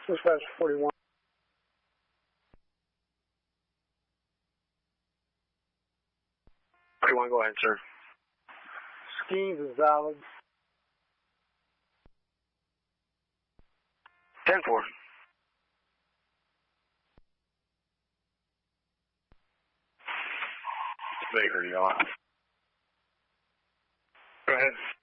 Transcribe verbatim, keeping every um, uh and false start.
Dispatch forty-one. forty-one, go ahead, sir. Skeens is valid. ten four. Baker, you on? Go ahead.